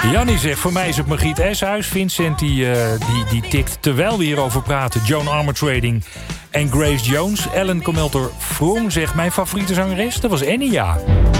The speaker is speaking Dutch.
Jannie zegt, voor mij is het Margriet Eshuis. Vincent die tikt, terwijl we hierover praten... Joan Armour Trading en Grace Jones. Ellen Komelter Vroom zegt, mijn favoriete zangeres, dat was Enya.